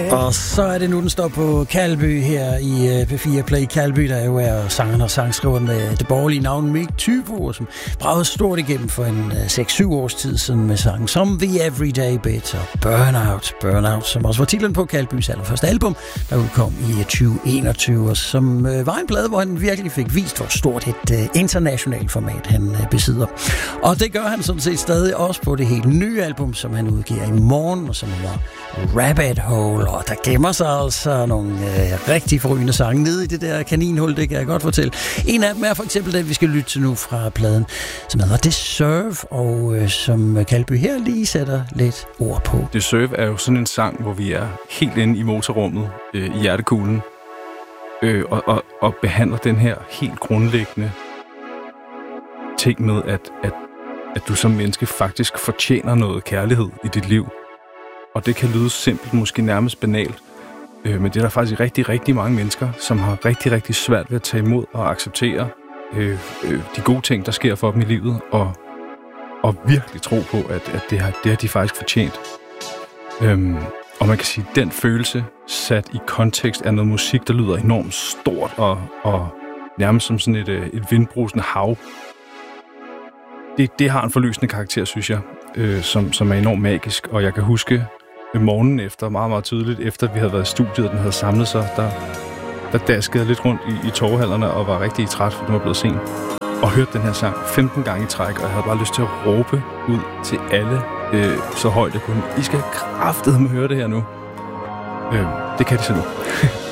Og så er det nu, den står på Kalby her i P4 Play. Kalby, der jo er sangeren og sangskriveren med det borgerlige navn Mick Thybo, som bragede stort igennem for en 6-7 års tid siden med sangen som The Everyday Bit og Burnout, som også var titlen på Kalbys allerførste album, der udkom i 2021, og som var en plade, hvor han virkelig fik vist, hvor stort et internationalt format han besidder. Og det gør han sådan set stadig også på det helt nye album, som han udgiver i morgen, og som var Rabbit Hole, og der gemmer sig altså nogle rigtig forrygende sange nede i det der kaninhul, det kan jeg godt fortælle. En af dem er for eksempel den, vi skal lytte til nu fra pladen, som hedder Deserve, og som Kalby her lige sætter lidt ord på. Deserve er jo sådan en sang, hvor vi er helt inde i motorrummet, i hjertekuglen, og behandler den her helt grundlæggende ting med, at du som menneske faktisk fortjener noget kærlighed i dit liv. Og det kan lyde simpelt, måske nærmest banalt, men det er der faktisk rigtig, rigtig mange mennesker, som har rigtig, rigtig svært ved at tage imod og acceptere de gode ting, der sker for dem i livet, og virkelig tro på, at det har de faktisk fortjent. Og man kan sige, at den følelse sat i kontekst af noget musik, der lyder enormt stort og nærmest som sådan et vindbrusende hav. Det har en forløsende karakter, synes jeg, som er enormt magisk. Og jeg kan huske morgenen efter, meget, meget tydeligt, efter vi havde været i studiet, og den havde samlet sig, der daskede jeg lidt rundt i torvehallerne og var rigtig træt, for den var blevet sent. Og hørte den her sang 15 gange i træk, og jeg havde bare lyst til at råbe ud til alle, så højt jeg kunne. I skal kraftedeme høre det her nu. Det kan de så nu.